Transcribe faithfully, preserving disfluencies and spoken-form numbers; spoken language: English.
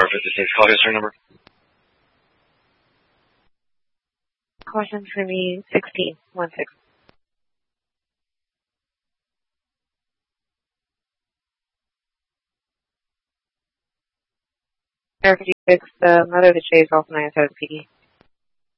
fifty-six, call history number. Caution for me, sixteen, one six. Air fifty-six, the mother of the Chase, also nine outside of the P D.